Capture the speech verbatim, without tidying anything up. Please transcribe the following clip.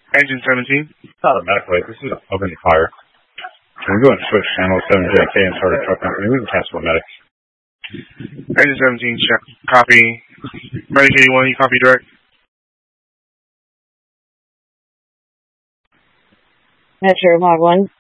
Engine seventeen. Not a medical wait. This is open fire. Can we go and switch channel seven J K and start a truck company? We can cancel the medics. Engine seventeen, check. Copy. Medic eighty-one, you copy direct? Metro Log one.